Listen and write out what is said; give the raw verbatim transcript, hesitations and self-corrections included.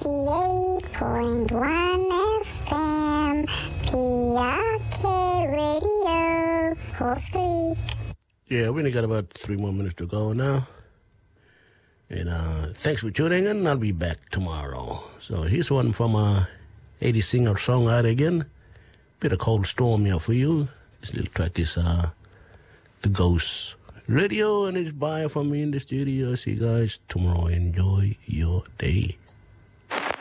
ninety-eight point one F M, P R K Radio, Horse Creek. Yeah, we only got about three more minutes to go now. And uh, thanks for tuning in. I'll be back tomorrow. So here's one from a eighties singer-songwriter again. Bit of Cold Storm here for you. This little track is uh, The Ghost Radio, and it's bye from me in the studio. See you guys tomorrow. Enjoy your day.